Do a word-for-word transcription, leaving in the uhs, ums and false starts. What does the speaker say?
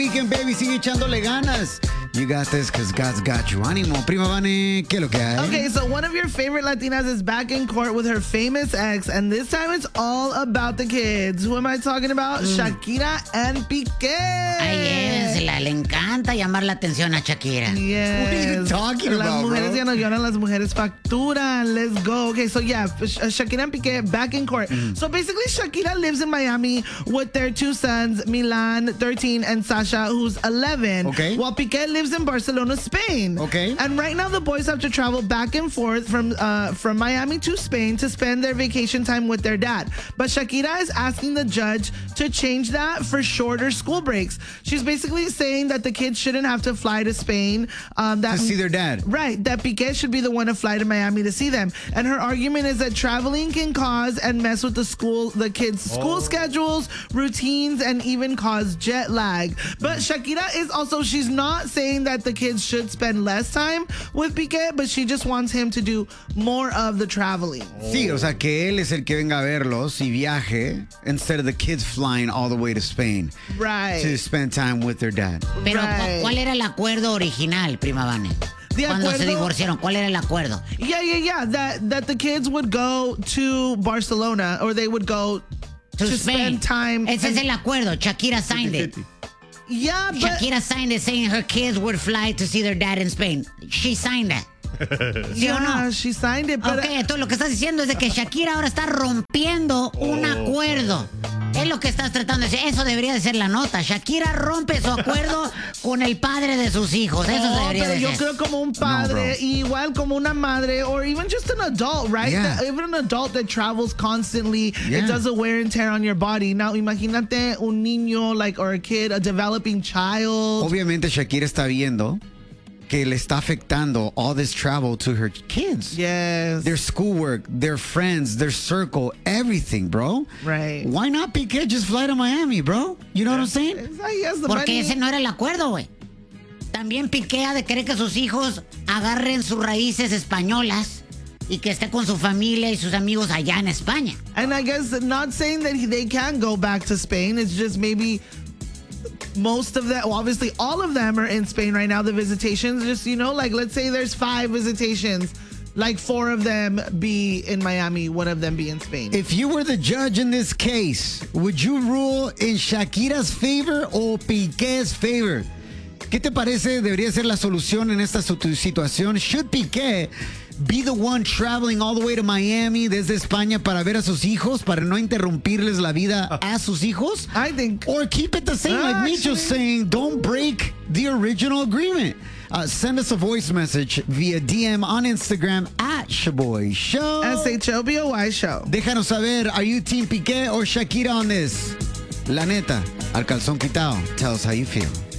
Weekend, baby, sigue echándole ganas. You got this because God's got you. Ánimo, prima Vane, ¿qué es lo que hay? Okay, so one of your favorite Latinas is back in court with her famous ex, and this time it's all about the kids. Who am I talking about? Mm. Shakira and Piqué. Ay, es, la, le encanta llamar la atención a Shakira. Yes. What are you talking las about, mujeres bro? ya no lloran, las mujeres facturan. Let's go. Okay, so yeah, Shakira and Piqué back in court. Mm. So basically, Shakira lives in Miami with their two sons, Milan, thirteen, and Sasha, who's eleven. Okay. While Piqué lives in Barcelona, Spain. Okay. And right now, the boys have to travel back and forth from uh, from Miami to Spain to spend their vacation time with their dad. But Shakira is asking the judge to change that for shorter school breaks. She's basically saying that the kids shouldn't have to fly to Spain. Um, that, to see their dad. Right. That Piqué should be the one to fly to Miami to see them. And her argument is that traveling can cause and mess with the school, the kids' school oh. schedules, routines, and even cause jet lag. But Shakira is also, she's not saying that the kids should spend less time with Piqué, but she just wants him to do more of the traveling. Sí, o sea, que él es el que venga a verlos y viaje instead of the kids flying all the way to Spain. Right. To spend time with their dad. Pero, right. ¿cuál era el acuerdo original, prima Vane? The Cuando acuerdo, se divorciaron, ¿cuál era el acuerdo? Yeah, yeah, yeah. That that the kids would go to Barcelona, or they would go to, to Spain. spend time. Ese es el acuerdo. Shakira signed it. Yeah, but Shakira signed it saying her kids would fly to see their dad in Spain. She signed that. ¿Sí yeah, o no? she signed it. But ok, entonces lo que estás diciendo es de que Shakira ahora está rompiendo un acuerdo. Es lo que estás tratando de decir. Eso debería de ser la nota. Shakira rompe su acuerdo con el padre de sus hijos. Eso no, debería pero de yo ser. creo como un padre, no, igual como una madre, or even just an adult, right? Yeah. That, even an adult that travels constantly, yeah. it does a wear and tear on your body. Now, imagínate un niño, like, or a kid, a developing child. Obviamente Shakira está viendo que le está afectando all this travel to her kids. Yes. Their schoolwork, their friends, their circle, everything, bro. Right. Why not Piqué just fly to Miami, bro? You know yeah. what I'm saying? He has the Porque money. ese no era el acuerdo, güey. También Piqué ha de querer que sus hijos agarren sus raíces españolas y que esté con su familia y sus amigos allá en España. And I guess not saying that they can go back to Spain. It's just maybe most of them, well, obviously all of them are in Spain right now, the visitations. Just, you know, like let's say there's five visitations. Like four of them be in Miami, one of them be in Spain. If you were the judge in this case, would you rule in Shakira's favor o Piqué's favor? ¿Qué te parece debería ser la solución en esta situación? Should Piqué be the one traveling all the way to Miami desde España para ver a sus hijos, para no interrumpirles la vida a sus hijos? I think. Or keep it the same, uh, like me just saying, don't break the original agreement. Uh, send us a voice message via D M on Instagram at Shaboy Show. S H O B O Y Show. Déjanos saber, are you Team Piqué or Shakira on this? La neta, al calzón quitado. Tell us how you feel.